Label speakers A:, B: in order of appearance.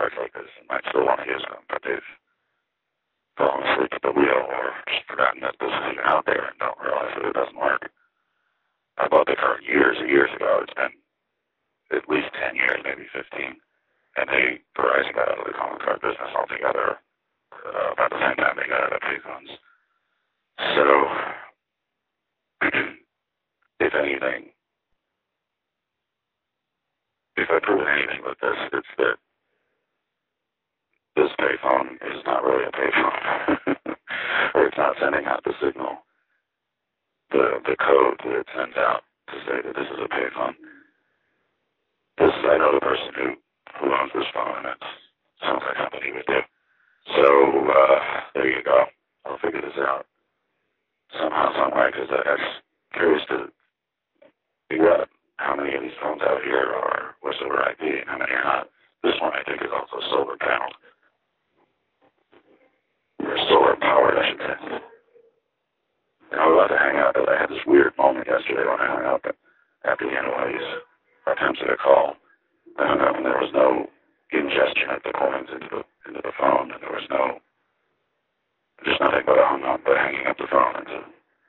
A: cards like this and might still want to use them, but they've fallen asleep at the wheel or just forgotten that this is even out there and don't realize that it doesn't work. I bought the card years and years ago. It's been at least 10 years, maybe 15. And Verizon got out of the calling card business altogether about the same time they got out of payphones. So, if anything, if I prove anything with this, it's that this payphone is not really a payphone, or it's not sending out the signal, the code that it sends out to say that this is a payphone. I know the person who owns this phone, and it sounds like something he would do. So, there you go. I'll figure this out somehow, someway, because I'm curious to figure out how many of these phones out here are voice over IP and how many are not. This one, I think, is also solar paneled. Or solar powered, I should say. And I was about to hang up, but I had this weird moment yesterday when I hung up after the end of one of these attempts at a call. I hung up and there was no ingestion of the coins into the phone, and there was just nothing but hanging up the phone into